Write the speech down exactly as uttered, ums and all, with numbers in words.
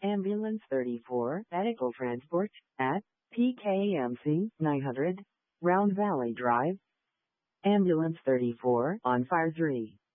Ambulance thirty-four, medical transport, at P K M C nine hundred, Round Valley Drive. Ambulance thirty-four, on fire three.